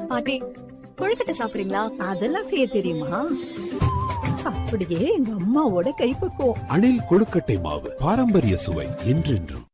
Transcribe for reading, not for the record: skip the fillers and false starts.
பாட்டி கொழுக்கட்டை சாப்பிடுறீங்களா? அதெல்லாம் செய்ய தெரியுமா? அப்படியே எங்க அம்மாவோட கைப்பக்குவம். அணில் கொழுக்கட்டை மாவு பாரம்பரிய சுவை என்றென்றும்.